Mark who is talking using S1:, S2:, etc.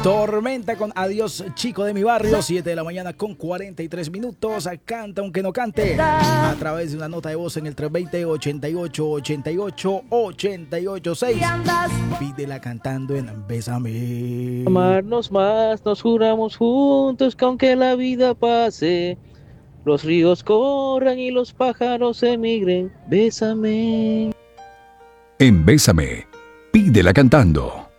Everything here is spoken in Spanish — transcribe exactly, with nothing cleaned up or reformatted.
S1: Tormenta con Adiós Chico de mi barrio, siete de la mañana con cuarenta y tres minutos. Canta aunque no cante a través de una nota de voz en el tres dos cero, ochenta y ocho, ochenta y ocho, ochenta y ocho seis. Pídela cantando en Bésame.
S2: Amarnos más, nos juramos juntos que aunque la vida pase, los ríos corran y los pájaros emigren. Bésame.
S3: En Bésame, pídela cantando.